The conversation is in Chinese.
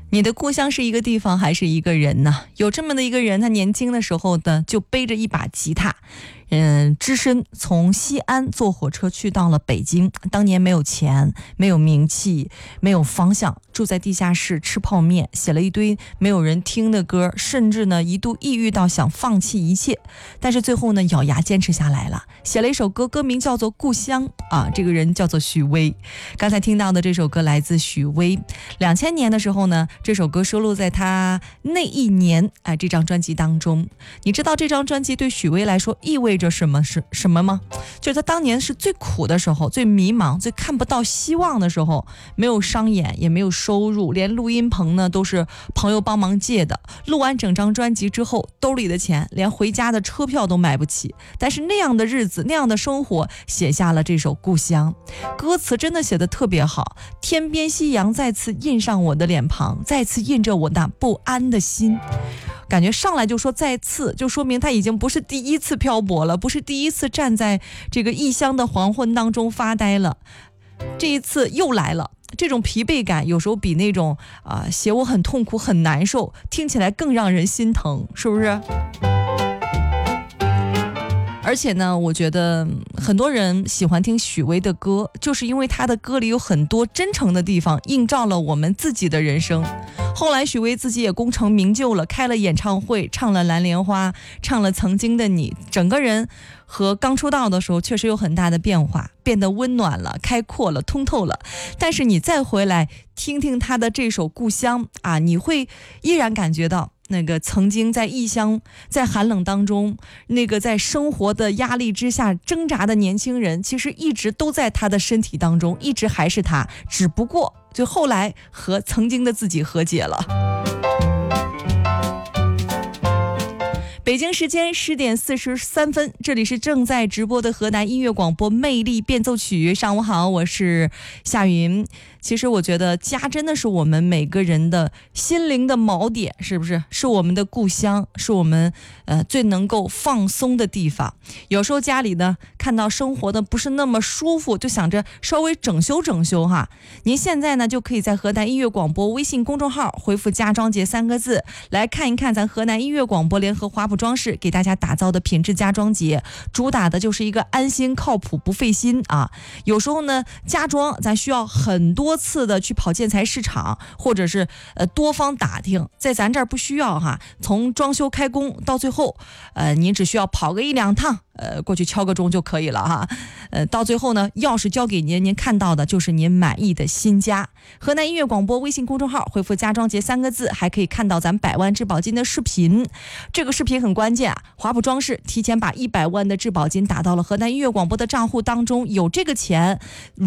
你的故乡是一个地方还是一个人呢？有这么的一个人，他年轻的时候呢就背着一把吉他，只身从西安坐火车去到了北京。当年没有钱，没有名气，没有方向，住在地下室吃泡面，写了一堆没有人听的歌，甚至呢一度抑郁到想放弃一切。但是最后呢咬牙坚持下来了，写了一首歌，歌名叫做《故乡》啊。这个人叫做许巍。刚才听到的这首歌来自许巍。2000年的时候呢，这首歌收录在他那一年这张专辑当中。你知道这张专辑对许巍来说意味着什么吗？就是他当年是最苦的时候，最迷茫，最看不到希望的时候，没有商演，也没有收入，连录音棚呢都是朋友帮忙借的。录完整张专辑之后，兜里的钱连回家的车票都买不起，但是那样的日子，那样的生活，写下了这首《故乡》。歌词真的写得特别好，天边夕阳再次印上我的脸庞，再次印着我那不安的心。感觉上来就说再次，就说明他已经不是第一次漂泊了，不是第一次站在这个异乡的黄昏当中发呆了，这一次又来了。这种疲惫感有时候比那种写我很痛苦很难受听起来更让人心疼，是不是？而且呢，我觉得很多人喜欢听许巍的歌，就是因为他的歌里有很多真诚的地方，映照了我们自己的人生。后来许巍自己也功成名就了，开了演唱会，唱了《蓝莲花》，唱了《曾经的你》，整个人和刚出道的时候确实有很大的变化，变得温暖了，开阔了，通透了。但是你再回来听听他的这首《故乡》你会依然感觉到那个曾经在异乡，在寒冷当中，那个在生活的压力之下挣扎的年轻人，其实一直都在他的身体当中，一直还是他，只不过就后来和曾经的自己和解了。北京时间10点43分，这里是正在直播的河南音乐广播魅力变奏曲。上午好，我是夏云。其实我觉得家真的是我们每个人的心灵的锚点，是不是？是我们的故乡，是我们最能够放松的地方。有时候家里呢看到生活的不是那么舒服，就想着稍微整修整修哈。您现在呢就可以在河南音乐广播微信公众号回复家装节3个字，来看一看咱河南音乐广播联合华普装饰给大家打造的品质家装节，主打的就是一个安心靠谱不费心啊。有时候呢家装咱需要很多次的去跑建材市场，或者是多方打听，在咱这儿不需要哈。从装修开工到最后您只需要跑个1-2趟过去敲个钟就可以了哈。到最后呢钥匙交给您，您看到的就是您满意的新家。河南音乐广播微信公众号回复家装节3个字，还可以看到咱100万质保金的视频。这个视频很关键华普装饰提前把100万的质保金打到了河南音乐广播的账户当中，有这个钱